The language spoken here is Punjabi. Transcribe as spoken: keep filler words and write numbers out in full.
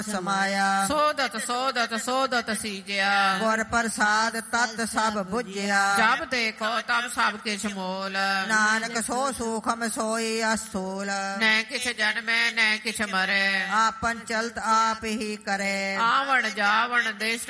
ਸਮਾਇਆ। ਸੋਧਤ ਸੋਧਤ ਸੋਧਤ ਸੀਜਿਆ। ਗੁਰ ਪ੍ਰਸਾਦ ਤਤ ਸਭ ਬੁਝਿਆ। ਜਬ ਦੇਖੋ ਤਬ ਸਭ ਕਿਛ ਮੋਲ। ਨਾਨਕ ਸੋ ਸੂਖਮ ਸੋਈ ਅਸਥੂਲ। ਨੈ ਕਿਛ ਜਨਮੈ ਨੈ ਕਿਛ ਮਰੈ। ਆਪਨ ਚਲਤ ਆਪ ਹੀ ਕਰੇ। ਆਵਣ ਜਾਵਣ ਦੇਸ਼